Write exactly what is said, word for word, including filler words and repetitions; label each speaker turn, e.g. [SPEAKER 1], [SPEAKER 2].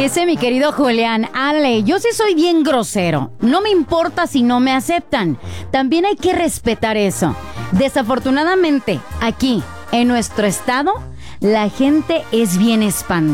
[SPEAKER 1] Dice mi querido Julián, Ale, yo sí soy bien grosero. No me importa si no me aceptan. También hay que respetar eso. Desafortunadamente, aquí, en nuestro estado, la gente es bien espantosa.